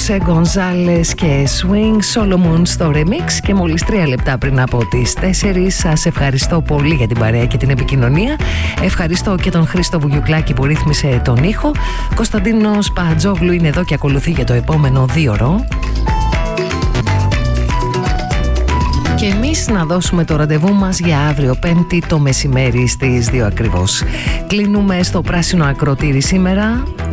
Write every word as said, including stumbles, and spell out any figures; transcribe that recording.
Χωσέ Γκονζάλες και Swing Solomon στο remix. Και μόλις τρία λεπτά πριν από τις τέσσερις. Σας ευχαριστώ πολύ για την παρέα και την επικοινωνία. Ευχαριστώ και τον Χρήστο Βουγιουκλάκη που ρύθμισε τον ήχο. Κωνσταντίνος Πατζόγλου είναι εδώ και ακολουθεί για το επόμενο δύο ώρο. Και εμείς να δώσουμε το ραντεβού μας για αύριο Πέμπτη το μεσημέρι στις δύο ακριβώς. Κλείνουμε στο πράσινο ακροτήρι σήμερα